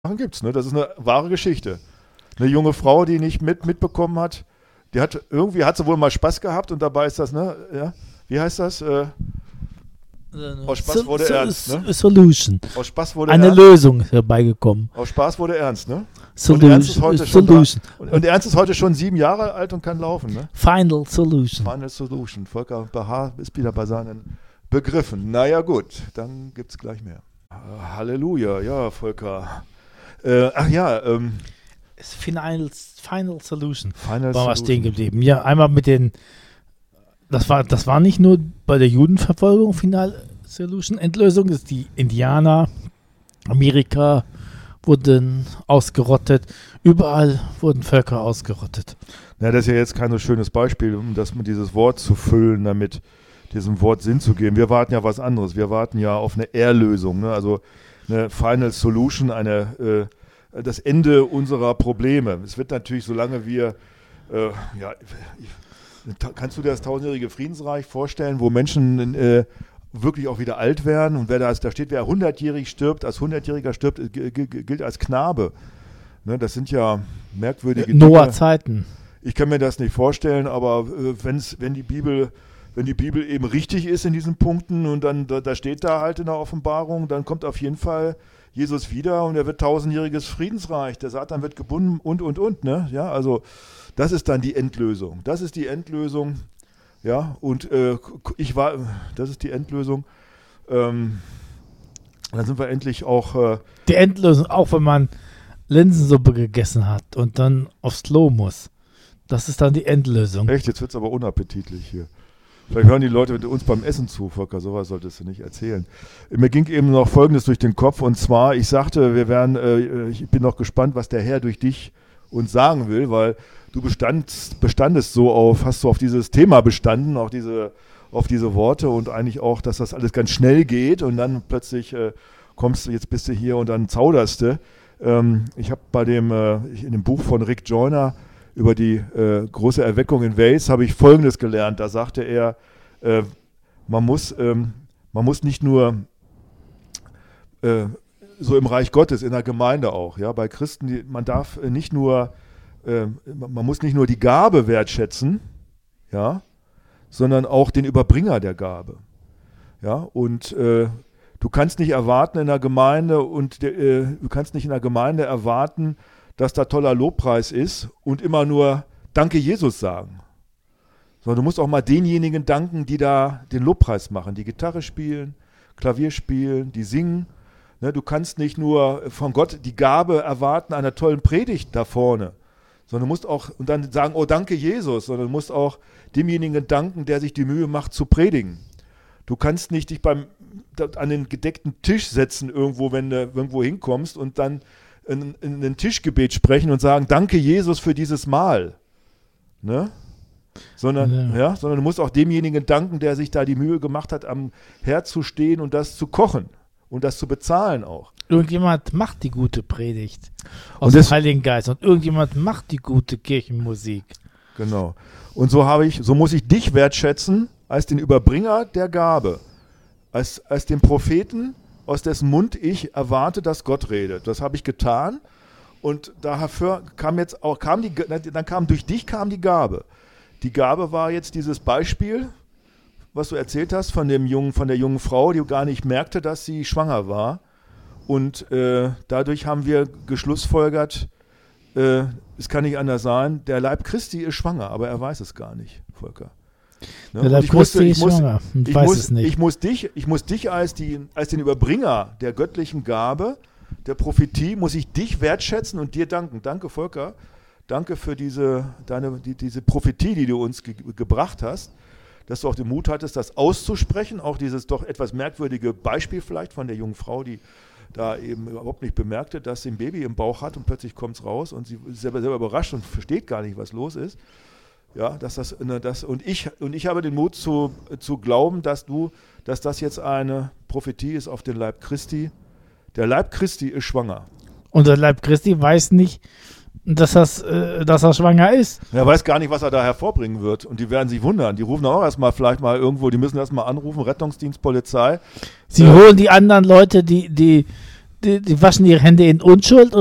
gibt's, ne? Das ist eine wahre Geschichte. Eine junge Frau, die nicht mitbekommen hat, hat sie wohl mal Spaß gehabt und dabei ist das, ne? Ja? Wie heißt das? Aus Spaß wurde ernst, ne? Solution. Aus Spaß wurde Eine ernst. Lösung herbeigekommen. Aus Spaß wurde ernst, ne? Solution. Und Ernst ist heute schon 7 Jahre alt und kann laufen, ne? Final Solution. Final Solution. Volker Behaar ist wieder bei seinen Begriffen. Naja, gut, dann gibt's gleich mehr. Halleluja, ja, Volker. Final Solution. Final War Solution. wir stehen geblieben. Ja, einmal mit den. Das war nicht nur bei der Judenverfolgung Final Solution, Endlösung, das ist die Indianer, Amerika wurden ausgerottet, überall wurden Völker ausgerottet. Ja, das ist ja jetzt kein so schönes Beispiel, um das mit dieses Wort zu füllen, damit diesem Wort Sinn zu geben. Wir warten ja was anderes. Wir warten ja auf eine Erlösung, ne? Also eine Final Solution, das Ende unserer Probleme. Es wird natürlich, solange wir, kannst du dir das 1000-jährige Friedensreich vorstellen, wo Menschen wirklich auch wieder alt werden und da steht, wer 100-jährig stirbt, als 100-jähriger stirbt, gilt als Knabe. Ne, das sind ja merkwürdige Dinge. Noah-Zeiten. Ich kann mir das nicht vorstellen, aber wenn die Bibel eben richtig ist in diesen Punkten und dann da steht da halt in der Offenbarung, dann kommt auf jeden Fall Jesus wieder und er wird 1000-jähriges Friedensreich, der Satan wird gebunden und, ne? Ja, also das ist dann die Endlösung. Das ist die Endlösung, ja, und das ist die Endlösung. Dann sind wir endlich auch... die Endlösung, auch wenn man Linsensuppe gegessen hat und dann aufs Klo muss. Das ist dann die Endlösung. Echt, jetzt wird es aber unappetitlich hier. Vielleicht hören die Leute mit uns beim Essen zu, Volker, sowas solltest du nicht erzählen. Mir ging eben noch Folgendes durch den Kopf, und zwar, ich sagte, ich bin noch gespannt, was der Herr durch dich uns sagen will, weil du bestandest so hast du auf dieses Thema bestanden, auf diese Worte und eigentlich auch, dass das alles ganz schnell geht und dann plötzlich jetzt bist du hier und dann zauderst du. Ich habe in dem Buch von Rick Joyner über die große Erweckung in Wales habe ich Folgendes gelernt. Da sagte er, man muss nicht nur so im Reich Gottes, in der Gemeinde auch, ja, bei Christen, man muss nicht nur die Gabe wertschätzen, ja, sondern auch den Überbringer der Gabe. Ja, und du kannst nicht erwarten in der Gemeinde erwarten, dass da toller Lobpreis ist und immer nur Danke Jesus sagen. Sondern du musst auch mal denjenigen danken, die da den Lobpreis machen, die Gitarre spielen, Klavier spielen, die singen. Ne, du kannst nicht nur von Gott die Gabe erwarten einer tollen Predigt da vorne, sondern du musst auch und dann sagen, oh danke Jesus, sondern du musst auch demjenigen danken, der sich die Mühe macht zu predigen. Du kannst nicht dich an den gedeckten Tisch setzen irgendwo, wenn du irgendwo hinkommst und dann in ein Tischgebet sprechen und sagen, danke Jesus für dieses Mahl. Ne? Sondern du musst auch demjenigen danken, der sich da die Mühe gemacht hat, am Herd zu stehen und das zu kochen und das zu bezahlen auch. Irgendjemand macht die gute Predigt aus dem Heiligen Geist und irgendjemand macht die gute Kirchenmusik. Genau. Und so muss ich dich wertschätzen als den Überbringer der Gabe, als den Propheten, aus dessen Mund ich erwarte, dass Gott redet. Das habe ich getan und dafür durch dich kam die Gabe. Die Gabe war jetzt dieses Beispiel, was du erzählt hast von der jungen Frau, die gar nicht merkte, dass sie schwanger war. Und dadurch haben wir geschlussfolgert, es kann nicht anders sein, der Leib Christi ist schwanger, aber er weiß es gar nicht, Volker. Ne? Der Leib Christi ist schwanger und weiß es nicht. Ich muss dich als den Überbringer der göttlichen Gabe, der Prophetie, muss ich dich wertschätzen und dir danken. Danke, Volker. Danke für diese Prophetie, die du uns gebracht hast, dass du auch den Mut hattest, das auszusprechen, auch dieses doch etwas merkwürdige Beispiel vielleicht von der jungen Frau, die da eben überhaupt nicht bemerkte, dass sie ein Baby im Bauch hat und plötzlich kommt es raus und sie ist selber überrascht und versteht gar nicht, was los ist. Ja, und ich habe den Mut zu glauben, dass das jetzt eine Prophetie ist auf den Leib Christi. Der Leib Christi ist schwanger. Und der Leib Christi weiß nicht, dass er schwanger ist. Er weiß gar nicht, was er da hervorbringen wird. Und die werden sich wundern. Die rufen auch erstmal vielleicht mal irgendwo, die müssen erstmal anrufen, Rettungsdienst, Polizei. Sie holen die anderen Leute, die die waschen ihre Hände in Unschuld